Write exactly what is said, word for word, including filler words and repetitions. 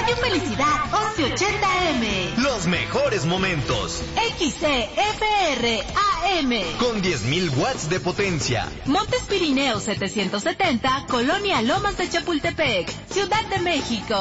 Radio Felicidad once ochenta eme. Los mejores momentos. X C F R A M. Con diez mil watts de potencia. Montes Pirineos setecientos setenta, Colonia Lomas de Chapultepec, Ciudad de México.